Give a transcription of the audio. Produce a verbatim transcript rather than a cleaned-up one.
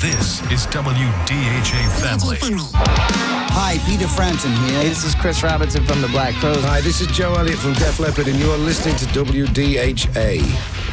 This is W D H A Family. Hi, Peter Frampton here. Hey, this is Chris Robinson from the Black Crowes. Hi, this is Joe Elliott from Def Leppard, and you're listening to W D H A.